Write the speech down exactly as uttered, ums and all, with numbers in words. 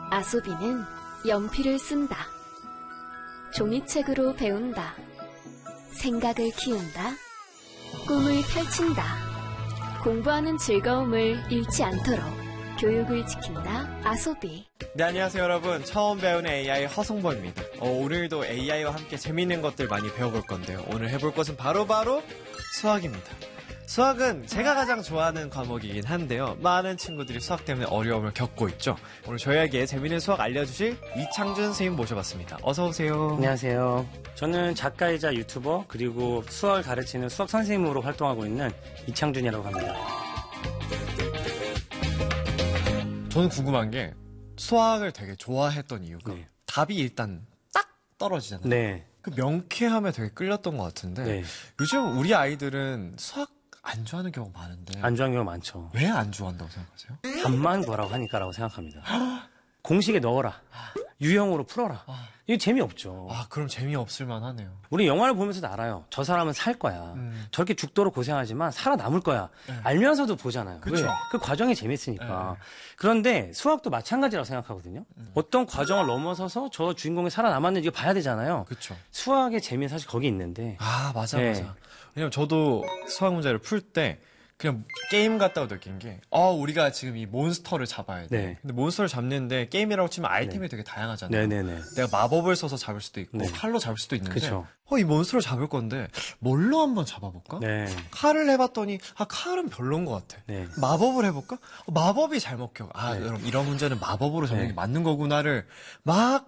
아소비는 연필을 쓴다. 종이책으로 배운다. 생각을 키운다. 꿈을 펼친다. 공부하는 즐거움을 잃지 않도록 교육을 지킨다. 아소비. 네, 안녕하세요 여러분. 처음 배우는 에이아이 허성범입니다. 어, 오늘도 에이아이와 함께 재미있는 것들 많이 배워볼 건데요. 오늘 해볼 것은 바로바로 바로 수학입니다. 수학은 제가 가장 좋아하는 과목이긴 한데요. 많은 친구들이 수학 때문에 어려움을 겪고 있죠. 오늘 저희에게 재미있는 수학 알려주실 이창준 선생님 모셔봤습니다. 어서 오세요. 안녕하세요. 저는 작가이자 유튜버 그리고 수학을 가르치는 수학 선생님으로 활동하고 있는 이창준이라고 합니다. 저는 궁금한 게 수학을 되게 좋아했던 이유가 네. 답이 일단 딱 떨어지잖아요. 네. 그 명쾌함에 되게 끌렸던 것 같은데 네. 요즘 우리 아이들은 수학 안 좋아하는 경우가 많은데 안 좋아하는 경우가 많죠. 왜 안 좋아한다고 생각하세요? 답만 구하라고 하니까라고 생각합니다. 공식에 넣어라. 유형으로 풀어라. 이거 재미없죠. 아, 그럼 재미없을 만하네요. 우리 영화를 보면서도 알아요. 저 사람은 살 거야. 음. 저렇게 죽도록 고생하지만 살아남을 거야. 네. 알면서도 보잖아요. 그쵸. 왜? 그 과정이 재밌으니까. 네. 그런데 수학도 마찬가지라고 생각하거든요. 음. 어떤 과정을 넘어서서 저 주인공이 살아남았는지 이거 봐야 되잖아요. 그쵸. 수학의 재미는 사실 거기 있는데. 아, 맞아, 네. 맞아. 왜냐면 저도 수학 문제를 풀 때 그냥 게임 같다고 느낀 게, 어, 우리가 지금 이 몬스터를 잡아야 돼. 네. 근데 몬스터를 잡는데 게임이라고 치면 아이템이 되게 다양하잖아요. 네네네. 내가 마법을 써서 잡을 수도 있고, 네. 칼로 잡을 수도 있는데, 그쵸. 어, 이 몬스터를 잡을 건데, 뭘로 한번 잡아볼까? 네. 칼을 해봤더니, 아, 칼은 별론 것 같아. 네. 마법을 해볼까? 어, 마법이 잘 먹혀. 아, 네. 여러분, 이런 문제는 마법으로 잡는 네. 게 맞는 거구나를 막